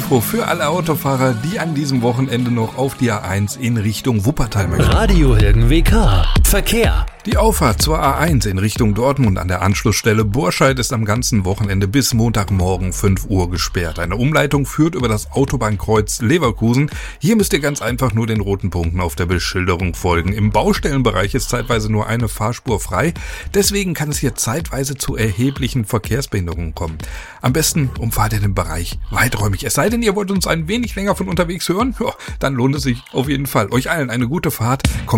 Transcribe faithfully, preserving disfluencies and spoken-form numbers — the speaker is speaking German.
Info für alle Autofahrer, die an diesem Wochenende noch auf die A eins in Richtung Wuppertal möchten. Radio Hilgen W K. Verkehr. Die Auffahrt zur A eins in Richtung Dortmund an der Anschlussstelle Burscheid ist am ganzen Wochenende bis Montagmorgen fünf Uhr gesperrt. Eine Umleitung führt über das Autobahnkreuz Leverkusen. Hier müsst ihr ganz einfach nur den roten Punkten auf der Beschilderung folgen. Im Baustellenbereich ist zeitweise nur eine Fahrspur frei. Deswegen kann es hier zeitweise zu erheblichen Verkehrsbehinderungen kommen. Am besten umfahrt ihr den Bereich weiträumig. Es sei denn, ihr wollt uns ein wenig länger von unterwegs hören, ja, dann lohnt es sich auf jeden Fall. Euch allen eine gute Fahrt. Kommt